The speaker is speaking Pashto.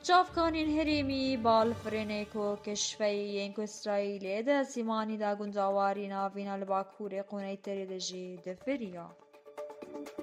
چافکانین هەرێمی باڵفرێنێک و کشفەی یەنگ ئیسرائیلێ دە سیمانی دا گونجاواری ناڤینا لە باکوورێ قونەی تەرێ دەژی دەفریە.